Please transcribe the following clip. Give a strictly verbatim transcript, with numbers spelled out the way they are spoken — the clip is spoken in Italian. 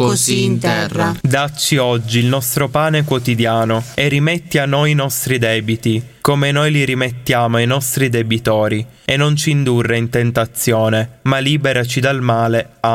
così in terra. Dacci oggi il nostro pane quotidiano e rimetti a noi i nostri debiti, come noi li rimettiamo ai nostri debitori, e non ci indurre in tentazione, ma liberaci dal male.